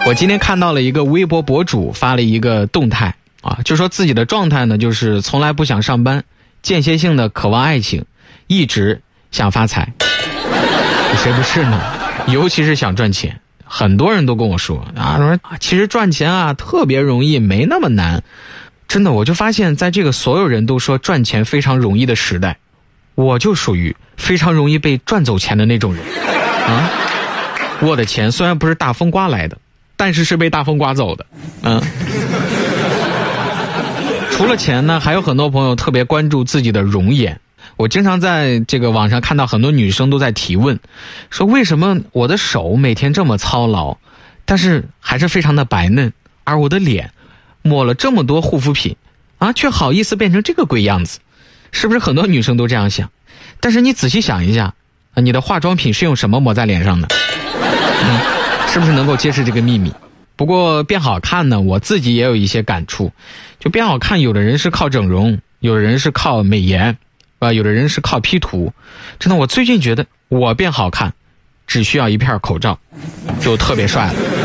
我今天看到了一个微博博主发了一个动态啊，就说自己的状态呢，就是从来不想上班，间歇性的渴望爱情，一直想发财。谁不是呢？尤其是想赚钱，很多人都跟我说啊，说其实赚钱啊特别容易，没那么难。真的，我就发现在这个所有人都说赚钱非常容易的时代，我就属于非常容易被赚走钱的那种人啊。我的钱虽然不是大风刮来的，但是被大风刮走的。除了钱呢，还有很多朋友特别关注自己的容颜。我经常在这个网上看到很多女生都在提问，说为什么我的手每天这么操劳，但是还是非常的白嫩，而我的脸抹了这么多护肤品啊，却好意思变成这个鬼样子。是不是很多女生都这样想？但是你仔细想一下，你的化妆品是用什么抹在脸上的？是不是能够揭示这个秘密？不过变好看呢，我自己也有一些感触。就变好看，有的人是靠整容，有的人是靠美颜，有的人是靠 P 图。真的，我最近觉得我变好看只需要一片口罩就特别帅了。